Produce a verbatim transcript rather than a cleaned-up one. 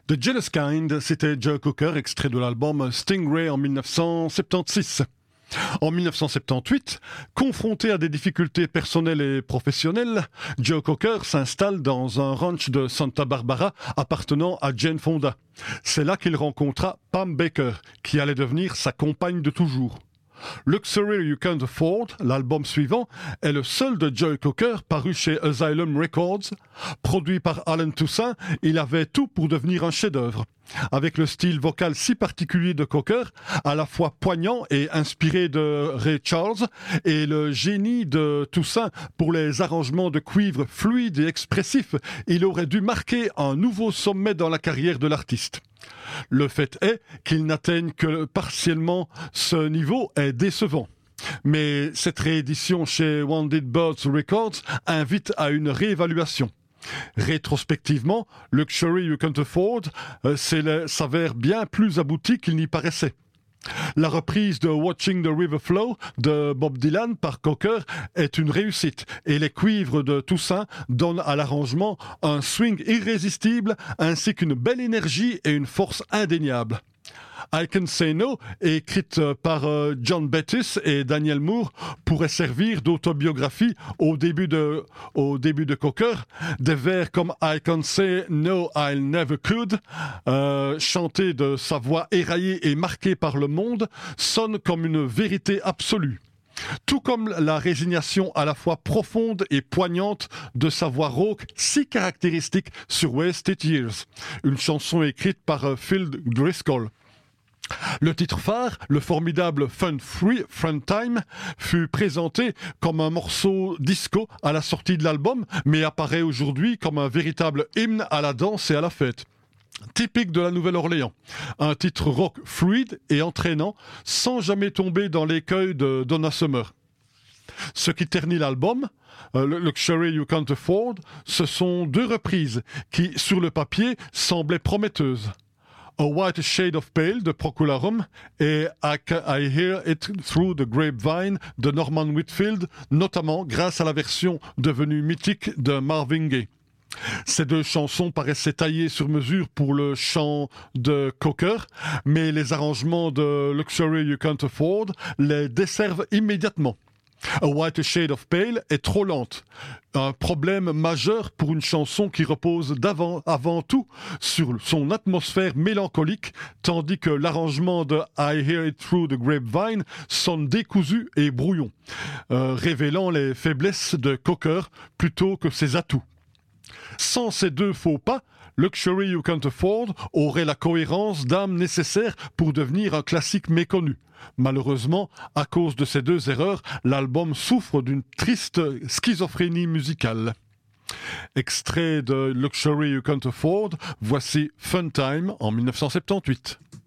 The Jealous Kind, c'était Joe Cocker, extrait de l'album Stingray en dix-neuf cent soixante-seize. En dix-neuf cent soixante-dix-huit, confronté à des difficultés personnelles et professionnelles, Joe Cocker s'installe dans un ranch de Santa Barbara appartenant à Jane Fonda. C'est là qu'il rencontra Pam Baker, qui allait devenir sa compagne de toujours. Luxury You Can't Afford, l'album suivant, est le seul de Joe Cocker paru chez Asylum Records. Produit par Alan Toussaint, il avait tout pour devenir un chef-d'œuvre. Avec le style vocal si particulier de Cocker, à la fois poignant et inspiré de Ray Charles, et le génie de Toussaint pour les arrangements de cuivre fluides et expressifs, il aurait dû marquer un nouveau sommet dans la carrière de l'artiste. Le fait est qu'il n'atteigne que partiellement ce niveau est décevant. Mais cette réédition chez Wounded Birds Records invite à une réévaluation. Rétrospectivement, Luxury You Can't Afford euh, s'avère bien plus abouti qu'il n'y paraissait. La reprise de Watching the River Flow de Bob Dylan par Cocker est une réussite et les cuivres de Toussaint donnent à l'arrangement un swing irrésistible ainsi qu'une belle énergie et une force indéniable. I Can Say No, écrite par euh, John Bettis et Daniel Moore, pourrait servir d'autobiographie au début de, au début de Cocker. Des vers comme I Can Say No, I Never Could, euh, chantés de sa voix éraillée et marquée par le monde, sonnent comme une vérité absolue. Tout comme la résignation à la fois profonde et poignante de sa voix rauque si caractéristique sur Wasted Years, une chanson écrite par euh, Phil Driscoll. Le titre phare, le formidable Fun Free Fun Time, fut présenté comme un morceau disco à la sortie de l'album, mais apparaît aujourd'hui comme un véritable hymne à la danse et à la fête. Typique de la Nouvelle-Orléans, un titre rock fluide et entraînant, sans jamais tomber dans l'écueil de Donna Summer. Ce qui ternit l'album, euh, Luxury You Can't Afford, ce sont deux reprises qui, sur le papier, semblaient prometteuses. A White Shade of Pale de Procularum et I, I Hear It Through the Grapevine de Norman Whitfield, notamment grâce à la version devenue mythique de Marvin Gaye. Ces deux chansons paraissaient taillées sur mesure pour le chant de Cocker, mais les arrangements de Luxury You Can't Afford les desservent immédiatement. A White Shade of Pale est trop lente. Un problème majeur pour une chanson qui repose d'avant, avant tout sur son atmosphère mélancolique, tandis que l'arrangement de I Hear It Through the Grapevine sonne décousu et brouillon, euh, révélant les faiblesses de Cocker plutôt que ses atouts. Sans ces deux faux pas, Luxury You Can't Afford aurait la cohérence d'âme nécessaire pour devenir un classique méconnu. Malheureusement, à cause de ces deux erreurs, l'album souffre d'une triste schizophrénie musicale. Extrait de Luxury You Can't Afford, voici Fun Time en dix-neuf cent soixante-dix-huit.